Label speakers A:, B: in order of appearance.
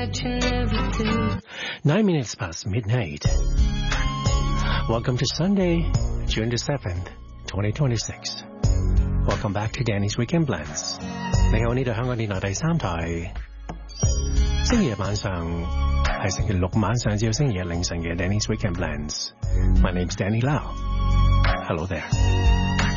A: that you never do.
B: 9 minutes past midnight. Welcome to Sunday, June the 7th, 2026. Welcome back to Danny's Weekend Blends. 你好，呢度香港電台第三台。星期日晚上係星期六晚上至到星期日凌晨嘅 Danny's Weekend Blends. My name's Danny Lau. Hello there.